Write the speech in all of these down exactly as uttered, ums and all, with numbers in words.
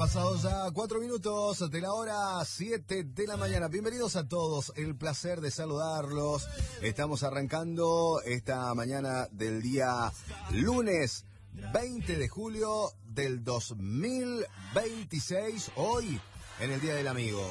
Pasados ya cuatro minutos de la hora siete de la mañana. Bienvenidos a todos, el placer de saludarlos. Estamos arrancando esta mañana del día lunes veinte de julio del dos mil veintiséis, hoy en el Día del Amigo.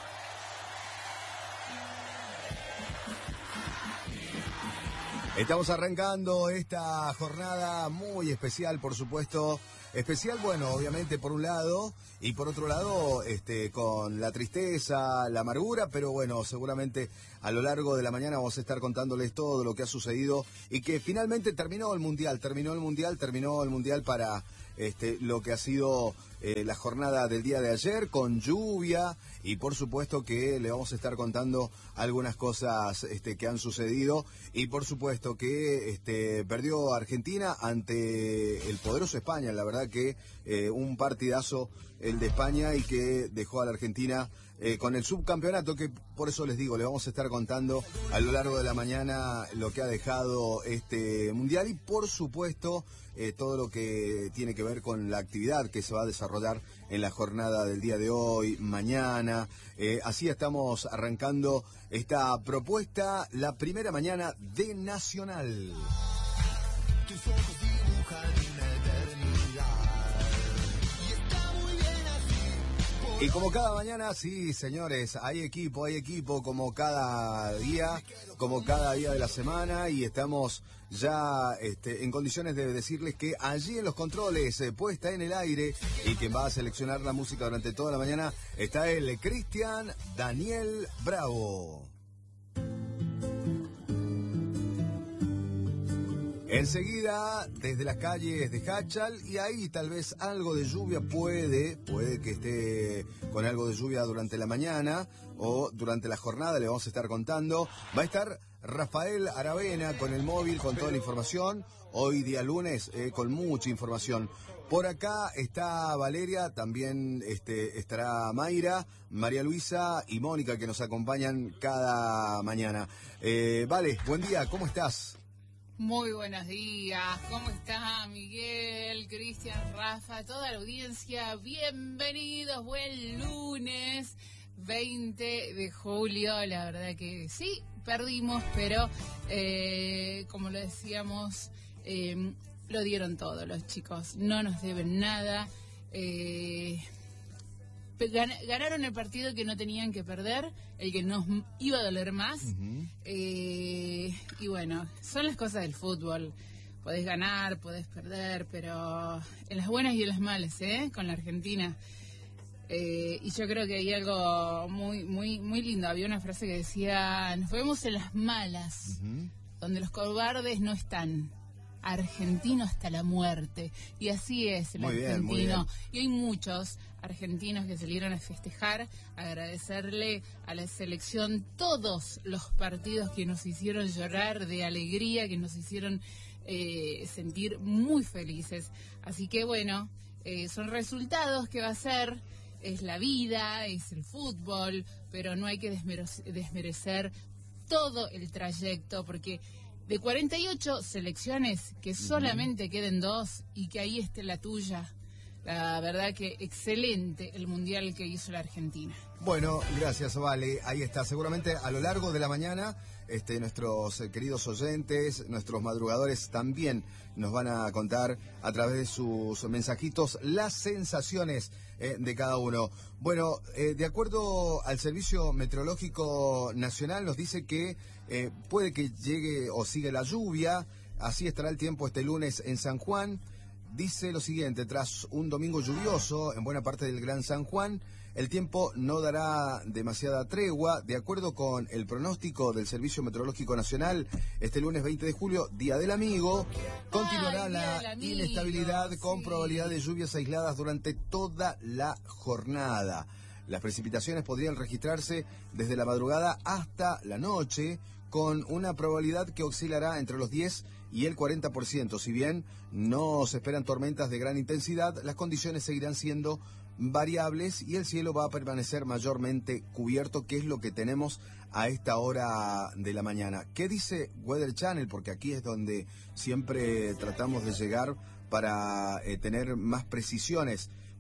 Estamos arrancando esta jornada muy especial, por supuesto. Especial, bueno, obviamente por un lado, y por otro lado, este, con la tristeza, la amargura, pero bueno, seguramente a lo largo de la mañana vamos a estar contándoles todo lo que ha sucedido y que finalmente terminó el Mundial, terminó el Mundial, terminó el Mundial para este, lo que ha sido eh, la jornada del día de ayer, con lluvia, y por supuesto que le vamos a estar contando algunas cosas este, que han sucedido, y por supuesto que este, perdió Argentina ante el poderoso España. La verdad que eh, un partidazo el de España, y que dejó a la Argentina eh, con el subcampeonato, que por eso les digo, le vamos a estar contando a lo largo de la mañana lo que ha dejado este Mundial, y por supuesto eh, todo lo que tiene que ver con la actividad que se va a desarrollar en la jornada del día de hoy, mañana. Eh, así estamos arrancando esta propuesta, la primera mañana de Nacional. Tus ojos dibujan una eternidad. Y como cada mañana, sí, señores, hay equipo, hay equipo como cada día, como cada día de la semana, y estamos ya este, en condiciones de decirles que allí en los controles, eh, puesta en el aire, y quien va a seleccionar la música durante toda la mañana, está el Cristian Daniel Bravo. Enseguida, desde las calles de Hachal, y ahí tal vez algo de lluvia puede, puede que esté con algo de lluvia durante la mañana o durante la jornada, le vamos a estar contando. Va a estar Rafael Aravena con el móvil, con toda la información. Hoy día lunes, eh, con mucha información. Por acá está Valeria, también este, estará Mayra, María Luisa y Mónica, que nos acompañan cada mañana. Eh, vale, buen día, ¿cómo estás? Muy buenos días, ¿cómo está Miguel, Cristian, Rafa, toda la audiencia? Bienvenidos, buen lunes veinte de julio. La verdad que sí, perdimos, pero eh, como lo decíamos, eh, lo dieron todo los chicos, no nos deben nada. Eh, Ganaron el partido que no tenían que perder, el que nos iba a doler más. Uh-huh. eh, y bueno, son las cosas del fútbol. Podés ganar, podés perder, pero en las buenas y en las malas, ¿eh? Con la Argentina. Eh, y yo creo que hay algo muy, muy, muy lindo. Había una frase que decía: nos vemos en las malas, uh-huh, donde los cobardes no están. Argentino hasta la muerte. Y así es el muy argentino. Bien, muy bien. Y hay muchos argentinos que salieron a festejar, agradecerle a la selección todos los partidos que nos hicieron llorar de alegría, que nos hicieron eh, sentir muy felices. Así que bueno, eh, son resultados que va a ser, es la vida, es el fútbol, pero no hay que desmerecer, desmerecer todo el trayecto, porque de cuarenta y ocho selecciones, que solamente queden dos y que ahí esté la tuya. La verdad que excelente el Mundial que hizo la Argentina. Bueno, gracias, Vale. Ahí está. Seguramente a lo largo de la mañana este, nuestros queridos oyentes, nuestros madrugadores también nos van a contar a través de sus mensajitos las sensaciones eh, de cada uno. Bueno, eh, de acuerdo al Servicio Meteorológico Nacional, nos dice que eh, puede que llegue o siga la lluvia. Así estará el tiempo este lunes en San Juan. Dice lo siguiente: tras un domingo lluvioso en buena parte del Gran San Juan, el tiempo no dará demasiada tregua. De acuerdo con el pronóstico del Servicio Meteorológico Nacional, este lunes veinte de julio, Día del Amigo, continuará Ay, la amigo, inestabilidad sí. con probabilidad de lluvias aisladas durante toda la jornada. Las precipitaciones podrían registrarse desde la madrugada hasta la noche, con una probabilidad que oscilará entre los diez y el cuarenta por ciento. Si bien no se esperan tormentas de gran intensidad, las condiciones seguirán siendo variables y el cielo va a permanecer mayormente cubierto, que es lo que tenemos a esta hora de la mañana. ¿Qué dice Weather Channel? Porque aquí es donde siempre tratamos de llegar para eh, tener más precisiones.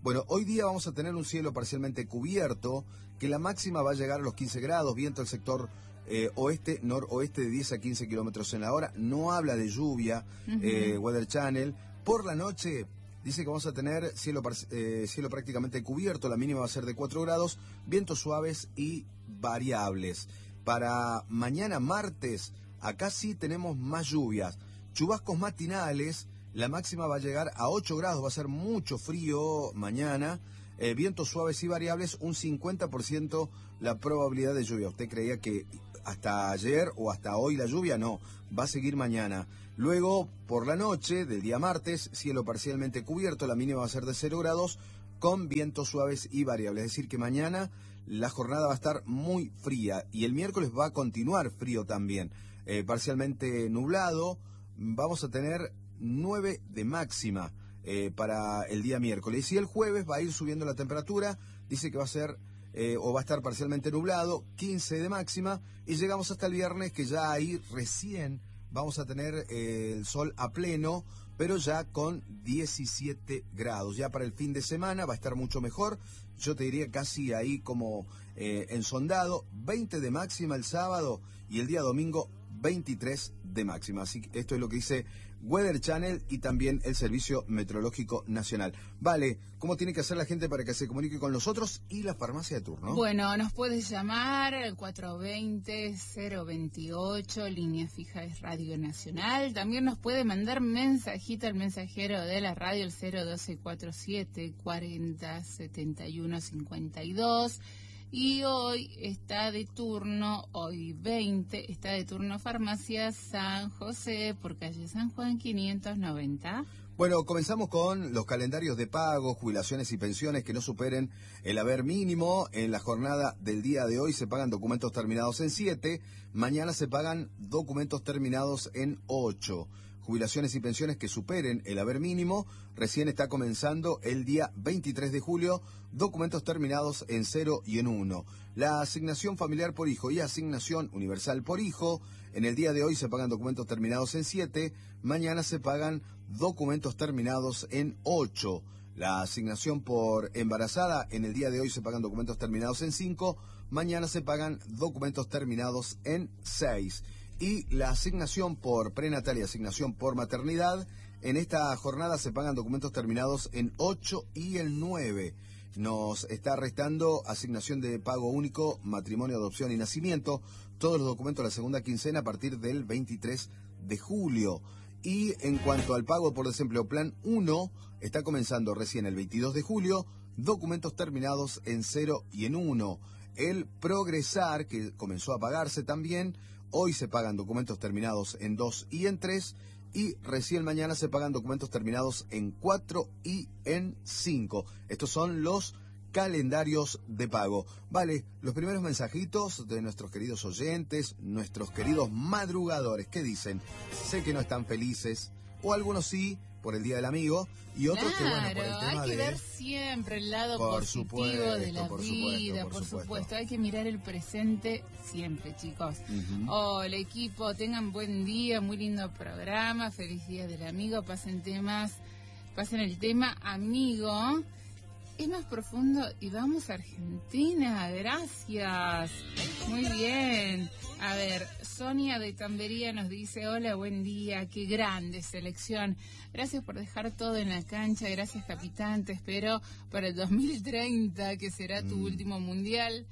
Bueno, hoy día vamos a tener un cielo parcialmente cubierto, que la máxima va a llegar a los quince grados, viento del sector eh, oeste, noroeste de diez a quince kilómetros en la hora. No habla de lluvia, uh-huh. eh, Weather Channel. Por la noche dice que vamos a tener cielo, eh, cielo prácticamente cubierto, la mínima va a ser de cuatro grados, vientos suaves y variables. Para mañana martes, acá sí tenemos más lluvias, chubascos matinales, la máxima va a llegar a ocho grados, va a ser mucho frío mañana, eh, vientos suaves y variables, un cincuenta por ciento la probabilidad de lluvia. ¿Usted creía que hasta ayer o hasta hoy la lluvia? No, va a seguir mañana. Luego, por la noche del día martes, cielo parcialmente cubierto, la mínima va a ser de cero grados, con vientos suaves y variables. Es decir, que mañana la jornada va a estar muy fría y el miércoles va a continuar frío también. Eh, parcialmente nublado, vamos a tener nueve de máxima eh, para el día miércoles. Y el jueves va a ir subiendo la temperatura, dice que va a ser eh, o va a estar parcialmente nublado, quince de máxima, y llegamos hasta el viernes, que ya ahí recién vamos a tener eh, el sol a pleno, pero ya con diecisiete grados. Ya para el fin de semana va a estar mucho mejor, yo te diría casi ahí como eh, ensondado, veinte de máxima el sábado y el día domingo veintitrés de máxima. Así que esto es lo que dice Weather Channel y también el Servicio Meteorológico Nacional. Vale, ¿cómo tiene que hacer la gente para que se comunique con nosotros y la farmacia de turno? Bueno, nos puedes llamar al cuatro dos cero, cero veintiocho, línea fija es Radio Nacional. También nos puede mandar mensajito al mensajero de la radio, el cero doce cuarenta y siete, cuarenta, setenta y uno, cincuenta y dos. Y hoy está de turno, hoy veinte, está de turno Farmacia San José por calle San Juan quinientos noventa. Bueno, comenzamos con los calendarios de pago, jubilaciones y pensiones que no superen el haber mínimo. En la jornada del día de hoy se pagan documentos terminados en siete, mañana se pagan documentos terminados en ocho. Jubilaciones y pensiones que superen el haber mínimo, recién está comenzando el día veintitrés de julio, documentos terminados en cero y en uno. La asignación familiar por hijo y asignación universal por hijo, en el día de hoy se pagan documentos terminados en siete, mañana se pagan documentos terminados en ocho. La asignación por embarazada, en el día de hoy se pagan documentos terminados en cinco, mañana se pagan documentos terminados en seis. Y la asignación por prenatal y asignación por maternidad, en esta jornada se pagan documentos terminados en ocho y el nueve. Nos está restando asignación de pago único, matrimonio, adopción y nacimiento, todos los documentos de la segunda quincena a partir del veintitrés de julio. Y en cuanto al pago por desempleo plan uno, está comenzando recién el veintidós de julio, documentos terminados en cero y en uno. El progresar, que comenzó a pagarse también, hoy se pagan documentos terminados en dos y en tres, y recién mañana se pagan documentos terminados en cuatro y en cinco. Estos son los calendarios de pago. Vale, los primeros mensajitos de nuestros queridos oyentes, nuestros queridos madrugadores, ¿qué dicen? Sé que no están felices, o algunos sí, por el Día del Amigo, y otros claro, que, bueno, por el tema hay que de... ver siempre el lado por positivo supuesto, de la por vida, supuesto, por, por supuesto. supuesto. Hay que mirar el presente siempre, chicos. Uh-huh. Hola, equipo, tengan buen día, muy lindo programa, feliz Día del Amigo, pasen temas, pasen el tema amigo. Es más profundo y vamos a Argentina, gracias. Muy bien. A ver, Sonia de Tambería nos dice, hola, buen día, qué grande selección. Gracias por dejar todo en la cancha, gracias capitán, te espero para el dos mil treinta, que será tu mm. último mundial.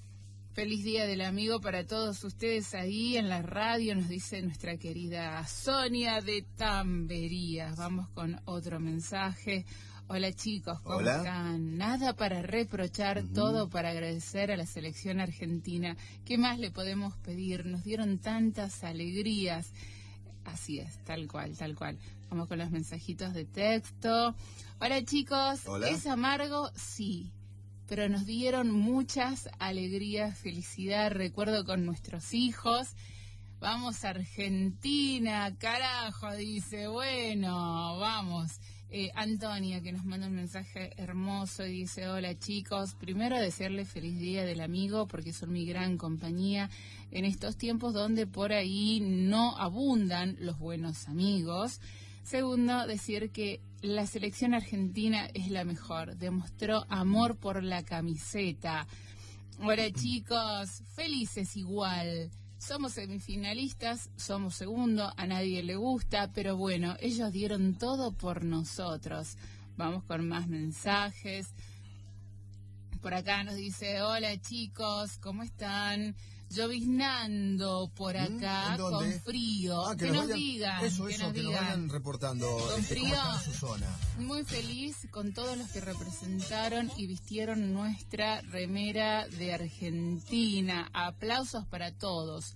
Feliz Día del Amigo para todos ustedes ahí en la radio, nos dice nuestra querida Sonia de Tambería. Vamos con otro mensaje. Hola chicos, ¿cómo Hola. están? Nada para reprochar, uh-huh. todo para agradecer a la selección argentina. ¿Qué más le podemos pedir? Nos dieron tantas alegrías. Así es, tal cual, tal cual. Vamos con los mensajitos de texto. Hola chicos, Hola. ¿Es amargo? Sí, pero nos dieron muchas alegrías, felicidad, recuerdo con nuestros hijos. Vamos a Argentina, carajo, dice, bueno, vamos. Eh, Antonia, que nos manda un mensaje hermoso y dice, hola chicos, primero desearles feliz Día del Amigo porque son mi gran compañía en estos tiempos donde por ahí no abundan los buenos amigos. Segundo, decir que la selección argentina es la mejor, demostró amor por la camiseta. Hola chicos, felices igual. Somos semifinalistas, somos segundo, a nadie le gusta, pero bueno, ellos dieron todo por nosotros. Vamos con más mensajes. Por acá nos dice, hola chicos, ¿cómo están? Lloviznando por acá, ¿En con frío. Ah, que, que nos, nos vayan, digan, eso, que eso, nos que digan. nos vayan reportando Con este, frío, cómo está en su zona. Muy feliz con todos los que representaron y vistieron nuestra remera de Argentina. Aplausos para todos.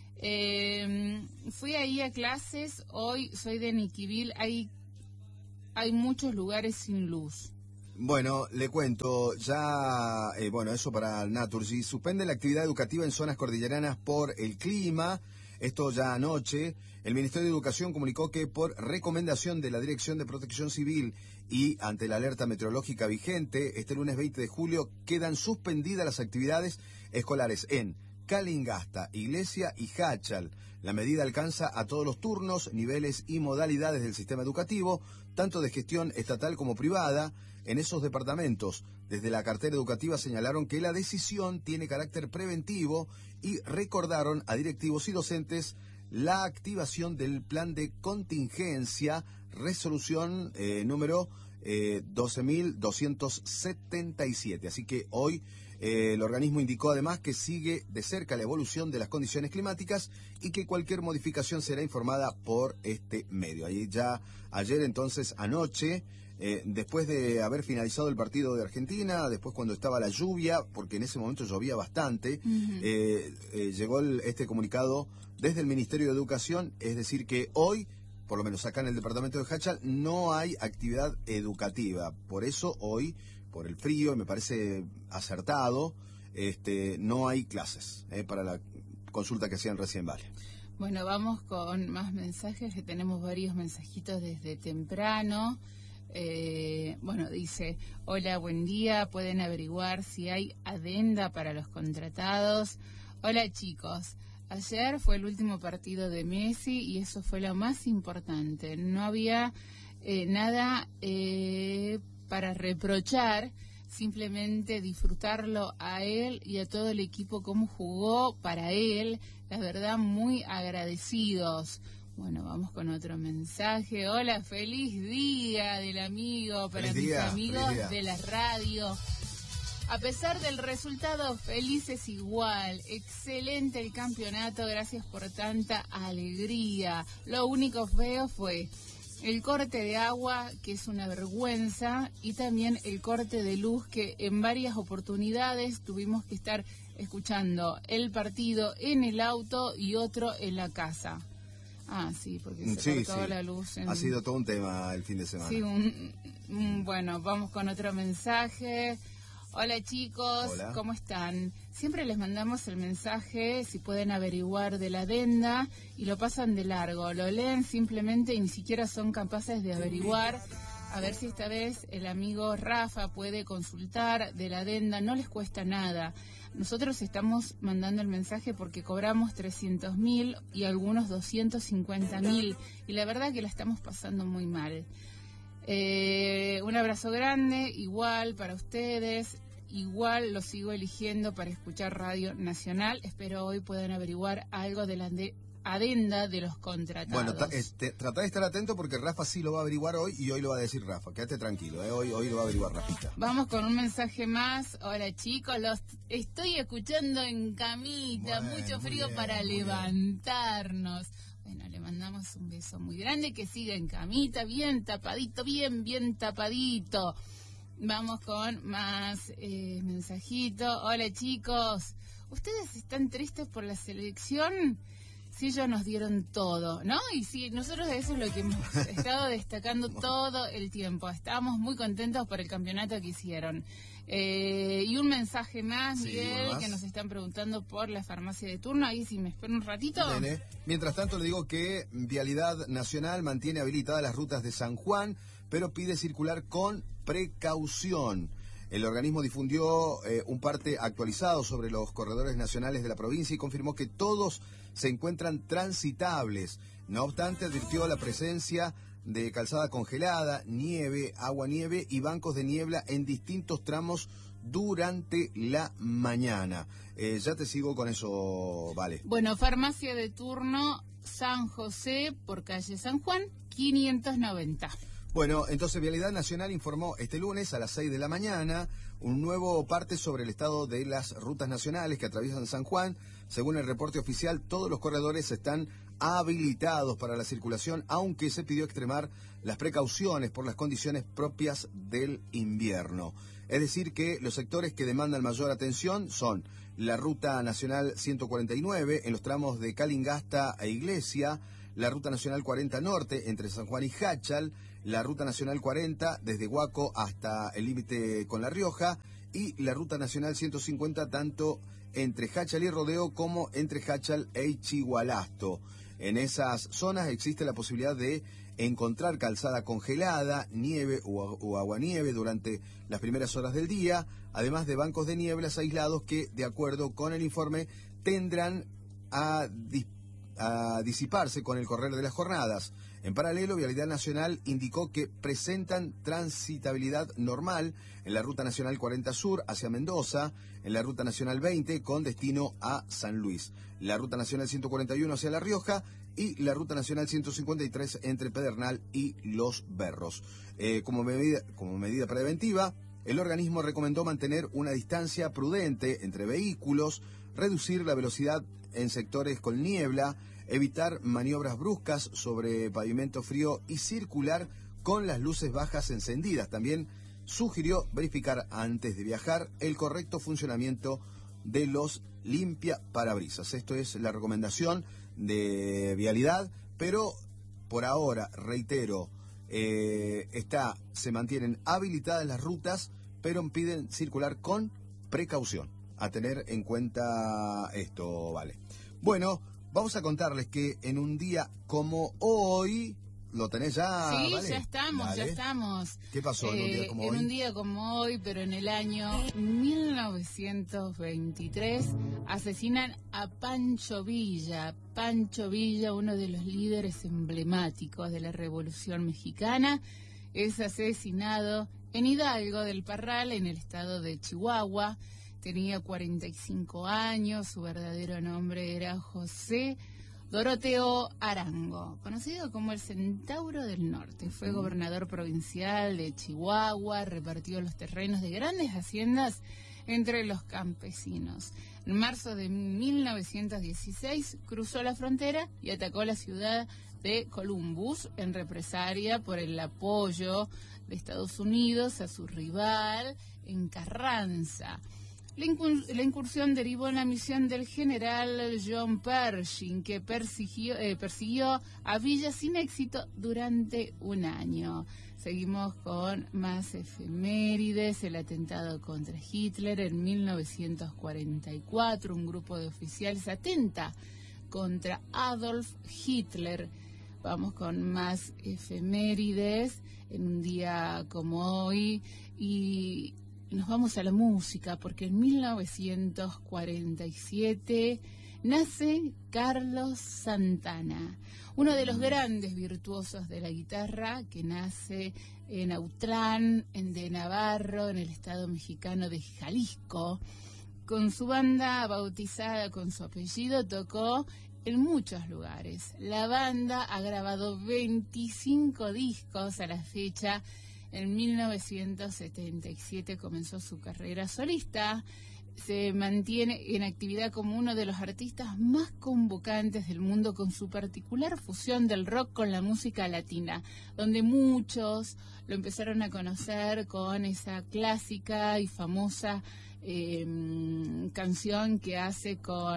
Eh, fui ahí a clases, hoy soy de Niquivil, hay, hay muchos lugares sin luz. Bueno, le cuento, ya, eh, bueno, eso para Naturgy, suspende la actividad educativa en zonas cordilleranas por el clima, esto ya anoche. El Ministerio de Educación comunicó que por recomendación de la Dirección de Protección Civil y ante la alerta meteorológica vigente, este lunes veinte de julio quedan suspendidas las actividades escolares en Calingasta, Iglesia y Jáchal. La medida alcanza a todos los turnos, niveles y modalidades del sistema educativo, tanto de gestión estatal como privada. En esos departamentos, desde la cartera educativa señalaron que la decisión tiene carácter preventivo y recordaron a directivos y docentes la activación del plan de contingencia, resolución eh, número eh, doce mil doscientos setenta y siete. Así que hoy eh, el organismo indicó además que sigue de cerca la evolución de las condiciones climáticas y que cualquier modificación será informada por este medio. Ahí ya ayer entonces anoche, Eh, después de haber finalizado el partido de Argentina, después cuando estaba la lluvia, porque en ese momento llovía bastante, uh-huh. eh, eh, llegó el, este comunicado desde el Ministerio de Educación, es decir que hoy, por lo menos acá en el departamento de Jáchal, no hay actividad educativa. Por eso hoy, por el frío, me parece acertado, este, no hay clases eh, para la consulta que hacían recién Vale. Bueno, vamos con más mensajes, que tenemos varios mensajitos desde temprano. Eh, bueno, dice, hola, buen día, pueden averiguar si hay adenda para los contratados. Hola chicos, ayer fue el último partido de Messi y eso fue lo más importante. No había eh, nada eh, para reprochar, simplemente disfrutarlo a él y a todo el equipo como jugó para él. La verdad, muy agradecidos. Bueno, vamos con otro mensaje. Hola, feliz día del amigo para feliz mis día, amigos de la radio. A pesar del resultado, felices igual. Excelente el campeonato, gracias por tanta alegría. Lo único feo fue el corte de agua, que es una vergüenza, y también el corte de luz, que en varias oportunidades tuvimos que estar escuchando el partido en el auto y otro en la casa. Ah, sí, porque se sí, cortó sí. la luz. En... Ha sido todo un tema el fin de semana. Sí, un, un, bueno, vamos con otro mensaje. Hola chicos, Hola. ¿Cómo están? Siempre les mandamos el mensaje, si pueden averiguar de la adenda, y lo pasan de largo. Lo leen simplemente y ni siquiera son capaces de averiguar. A ver si esta vez el amigo Rafa puede consultar de la adenda, no les cuesta nada. Nosotros estamos mandando el mensaje porque cobramos trescientos mil y algunos doscientos cincuenta mil, y la verdad que la estamos pasando muy mal. Eh, un abrazo grande, igual para ustedes, igual los sigo eligiendo para escuchar Radio Nacional. Espero hoy puedan averiguar algo de la adenda de los contratados. Bueno, ta, este, tratá de estar atento porque Rafa sí lo va a averiguar hoy y hoy lo va a decir Rafa. Quédate tranquilo, ¿eh? hoy, hoy lo va a averiguar Rafita. Vamos con un mensaje más. Hola chicos, los estoy escuchando en camita, bueno, mucho frío bien, para levantarnos. Bien. Bueno, le mandamos un beso muy grande, que siga en camita, bien tapadito, bien, bien tapadito. Vamos con más eh, mensajitos. Hola chicos, ¿ustedes están tristes por la selección? Sí, ellos nos dieron todo, ¿no? Y sí, nosotros eso es lo que hemos estado destacando todo el tiempo. Estábamos muy contentos por el campeonato que hicieron. Eh, y un mensaje más, sí, Miguel, más. que nos están preguntando por la farmacia de turno. Ahí si me espero un ratito. Dele. Mientras tanto, le digo que Vialidad Nacional mantiene habilitadas las rutas de San Juan, pero pide circular con precaución. El organismo difundió eh, un parte actualizado sobre los corredores nacionales de la provincia y confirmó que todos se encuentran transitables. No obstante, advirtió la presencia de calzada congelada, nieve, agua nieve y bancos de niebla en distintos tramos durante la mañana. Eh, ya te sigo con eso, vale. Bueno, farmacia de turno San José por calle San Juan, quinientos noventa. Bueno, entonces Vialidad Nacional informó este lunes a las seis de la mañana un nuevo parte sobre el estado de las rutas nacionales que atraviesan San Juan. Según el reporte oficial, todos los corredores están habilitados para la circulación, aunque se pidió extremar las precauciones por las condiciones propias del invierno. Es decir, que los sectores que demandan mayor atención son la Ruta Nacional ciento cuarenta y nueve en los tramos de Calingasta e Iglesia, la Ruta Nacional cuarenta Norte entre San Juan y Jáchal, la Ruta Nacional cuarenta desde Huaco hasta el límite con La Rioja y la Ruta Nacional ciento cincuenta tanto entre Jáchal y Rodeo como entre Jáchal e Chigualasto. En esas zonas existe la posibilidad de encontrar calzada congelada, nieve o, o aguanieve durante las primeras horas del día, además de bancos de nieblas aislados que, de acuerdo con el informe, tendrán a, dis a disiparse con el correr de las jornadas. En paralelo, Vialidad Nacional indicó que presentan transitabilidad normal en la Ruta Nacional cuarenta Sur hacia Mendoza, en la Ruta Nacional veinte con destino a San Luis, la Ruta Nacional ciento cuarenta y uno hacia La Rioja y la Ruta Nacional ciento cincuenta y tres entre Pedernal y Los Berros. Eh, como, medida, como medida preventiva, el organismo recomendó mantener una distancia prudente entre vehículos, reducir la velocidad en sectores con niebla, evitar maniobras bruscas sobre pavimento frío y circular con las luces bajas encendidas. También sugirió verificar antes de viajar el correcto funcionamiento de los limpiaparabrisas. Esto es la recomendación de Vialidad, pero por ahora, reitero, eh, está, se mantienen habilitadas las rutas, pero piden circular con precaución. A tener en cuenta esto, vale. Bueno, vamos a contarles que en un día como hoy, ¿lo tenés ya? Sí, ¿vale? ya estamos, Dale. ya estamos. ¿Qué pasó en un día como eh, hoy? En un día como hoy, pero en el año mil novecientos veintitrés, asesinan a Pancho Villa. Pancho Villa, uno de los líderes emblemáticos de la Revolución Mexicana, es asesinado en Hidalgo del Parral, en el estado de Chihuahua. Tenía cuarenta y cinco años, su verdadero nombre era José Doroteo Arango, conocido como el Centauro del Norte. Fue gobernador provincial de Chihuahua, repartió los terrenos de grandes haciendas entre los campesinos. En marzo de mil novecientos dieciséis cruzó la frontera y atacó la ciudad de Columbus en represalia por el apoyo de Estados Unidos a su rival en Carranza. La, incur la incursión derivó en la misión del general John Pershing, que persiguió, eh, persiguió a Villa sin éxito durante un año. Seguimos con más efemérides. El atentado contra Hitler en mil novecientos cuarenta y cuatro. Un grupo de oficiales atenta contra Adolf Hitler. Vamos con más efemérides en un día como hoy. Y nos vamos a la música, porque en mil novecientos cuarenta y siete nace Carlos Santana, uno de los grandes virtuosos de la guitarra, que nace en Autlán, en de Navarro, en el estado mexicano de Jalisco. Con su banda bautizada con su apellido, tocó en muchos lugares. La banda ha grabado veinticinco discos a la fecha. En mil novecientos setenta y siete comenzó su carrera solista. Se mantiene en actividad como uno de los artistas más convocantes del mundo, con su particular fusión del rock con la música latina, donde muchos lo empezaron a conocer con esa clásica y famosa eh, canción que hace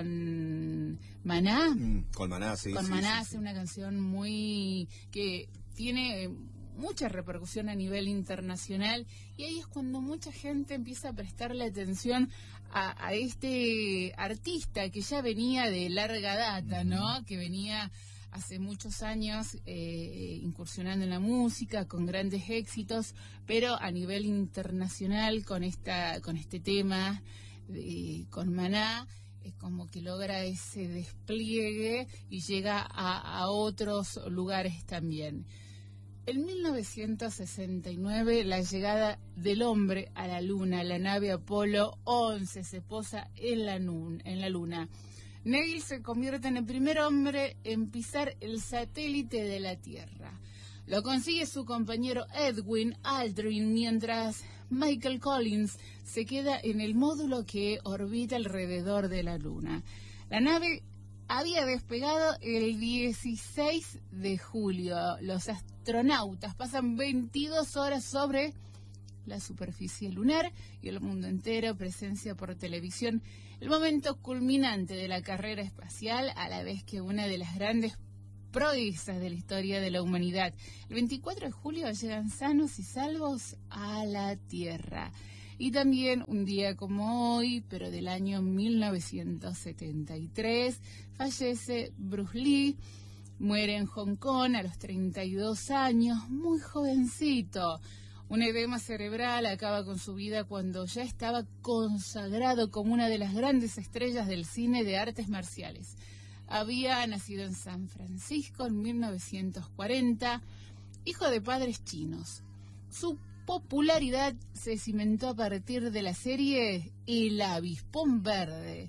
con Maná. Mm, con Maná, sí. Con sí, Maná sí, hace sí. una canción muy que tiene mucha repercusión a nivel internacional, y ahí es cuando mucha gente empieza a prestarle atención a, a este artista que ya venía de larga data, ¿no? Que venía hace muchos años eh, incursionando en la música con grandes éxitos, pero a nivel internacional con esta con este tema eh, con Maná es como que logra ese despliegue y llega a, a otros lugares también. En mil novecientos sesenta y nueve, la llegada del hombre a la Luna, la nave Apolo once se posa en la, nun, en la Luna. Neil se convierte en el primer hombre en pisar el satélite de la Tierra. Lo consigue su compañero Edwin Aldrin, mientras Michael Collins se queda en el módulo que orbita alrededor de la Luna. La nave había despegado el dieciséis de julio. Los astronautas pasan veintidós horas sobre la superficie lunar y el mundo entero presencia por televisión el momento culminante de la carrera espacial, a la vez que una de las grandes proezas de la historia de la humanidad. El veinticuatro de julio llegan sanos y salvos a la Tierra. Y también un día como hoy, pero del año mil novecientos setenta y tres, fallece Bruce Lee, muere en Hong Kong a los treinta y dos años, muy jovencito. Un edema cerebral acaba con su vida cuando ya estaba consagrado como una de las grandes estrellas del cine de artes marciales. Había nacido en San Francisco en mil novecientos cuarenta, hijo de padres chinos. Su popularidad se cimentó a partir de la serie El Avispón Verde,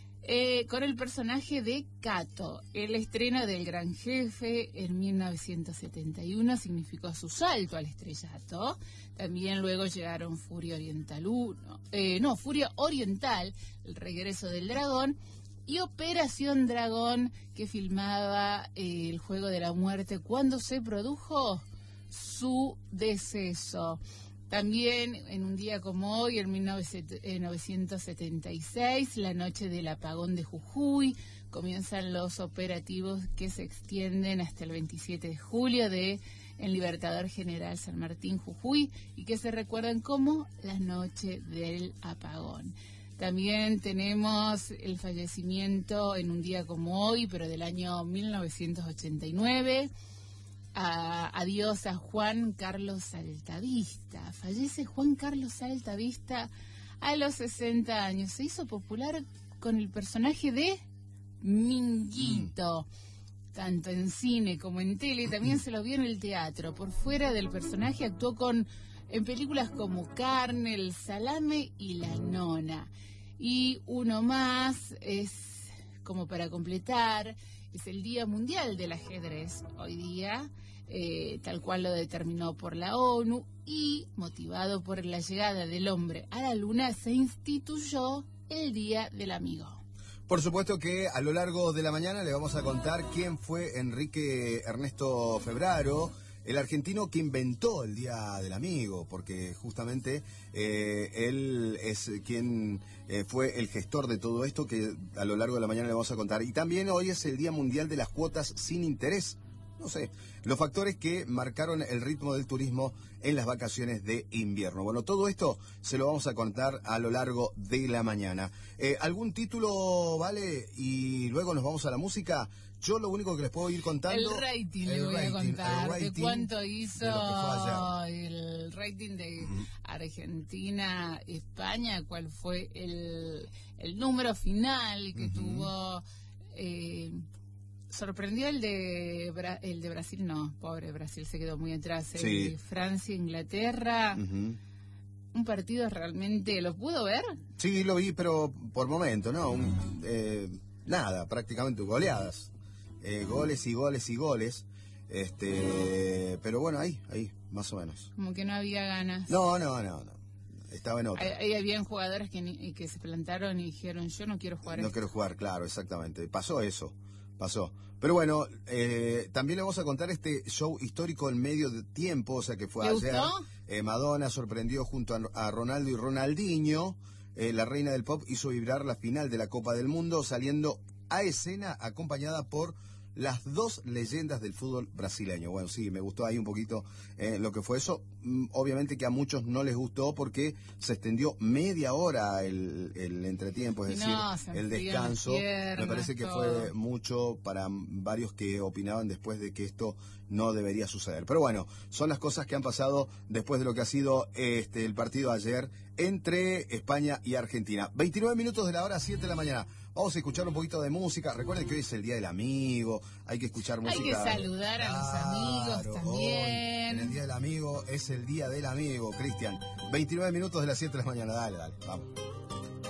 eh, con el personaje de Kato. El estreno del Gran Jefe en mil novecientos setenta y uno significó su salto al estrellato. También luego llegaron Furia Oriental uno, eh, no, Furia Oriental, El Regreso del Dragón, y Operación Dragón, que filmaba eh, el Juego de la Muerte cuando se produjo su deceso. También en un día como hoy, en mil novecientos setenta y seis, la noche del apagón de Jujuy, comienzan los operativos que se extienden hasta el veintisiete de julio de en Libertador General San Martín, Jujuy, y que se recuerdan como la noche del apagón. También tenemos el fallecimiento en un día como hoy, pero del año mil novecientos ochenta y nueve, A, adiós a Juan Carlos Altavista. Fallece Juan Carlos Altavista a los sesenta años. Se hizo popular con el personaje de Minguito, mm. tanto en cine como en tele. También se lo vio en el teatro. Por fuera del personaje actuó con en películas como Carne, El Salame y La Nona. Y uno más es, como para completar, es el Día Mundial del Ajedrez. Hoy día, eh, tal cual lo determinó por la ONU, y motivado por la llegada del hombre a la Luna, se instituyó el Día del Amigo. Por supuesto que a lo largo de la mañana le vamos a contar quién fue Enrique Ernesto Febraro, el argentino que inventó el Día del Amigo, porque justamente eh, él es quien eh, fue el gestor de todo esto, que a lo largo de la mañana le vamos a contar. Y también hoy es el Día Mundial de las Cuotas sin Interés. No sé, los factores que marcaron el ritmo del turismo en las vacaciones de invierno. Bueno, todo esto se lo vamos a contar a lo largo de la mañana. Eh, ¿Algún título, vale? Y luego nos vamos a la música. Yo lo único que les puedo ir contando... El rating, el le voy rating, a contar, rating de cuánto hizo de el rating de uh-huh. Argentina-España, cuál fue el, el número final que uh-huh. tuvo... Eh, sorprendió el de el de Brasil, no, pobre Brasil, se quedó muy atrás. El sí. de Francia, Inglaterra... Uh-huh. Un partido realmente... ¿Lo pudo ver? Sí, lo vi, pero por momento, ¿no? Un, eh, nada, prácticamente goleadas. Eh, goles y goles y goles, este, pero bueno, ahí, ahí, más o menos. Como que no había ganas. No, no, no, no. Estaba en otra. Ahí habían jugadores que, ni, que se plantaron y dijeron, yo no quiero jugar. No esto. quiero jugar, claro, exactamente. Pasó eso, pasó. Pero bueno, eh, también le vamos a contar este show histórico en medio de tiempo, o sea que fue ¿Te ayer. gustó? Eh, Madonna sorprendió junto a, a Ronaldo y Ronaldinho. Eh, la reina del pop hizo vibrar la final de la Copa del Mundo, saliendo a escena acompañada por las dos leyendas del fútbol brasileño. Bueno, sí, me gustó ahí un poquito eh, lo que fue eso. mm, obviamente que a muchos no les gustó porque se extendió media hora el, el entretiempo, es decir, No, se el enfrían las descanso. piernas, Me parece que todo. fue mucho para varios que opinaban después de que esto no debería suceder. Pero bueno, son las cosas que han pasado después de lo que ha sido este el partido ayer entre España y Argentina. veintinueve minutos de la hora, siete de la mañana. Vamos a escuchar un poquito de música. Recuerden que hoy es el Día del Amigo, hay que escuchar música. Hay que saludar a los amigos Claro, también. hoy, en el Día del Amigo es el Día del Amigo, Cristian. veintinueve minutos de las siete de la mañana, dale, dale, vamos.